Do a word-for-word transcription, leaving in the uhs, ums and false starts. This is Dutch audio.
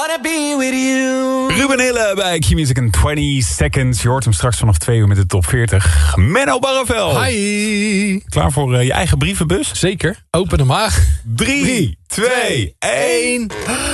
wanna be with you. Ruben Hille bij Q-Music in twintig seconds. Je hoort hem straks vanaf twee uur met de top veertig. Menno Barreveld. Hi. Klaar voor uh, je eigen brievenbus? Zeker. Open hem maar. drie, twee, één.